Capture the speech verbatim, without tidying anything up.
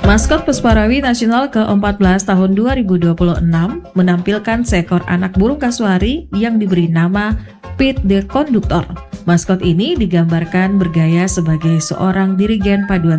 Maskot Pusparawi Nasional ke empat belas tahun dua ribu dua puluh enam menampilkan seekor anak burung kasuari yang diberi nama Pete the Conductor. Maskot ini digambarkan bergaya sebagai seorang dirigen paduan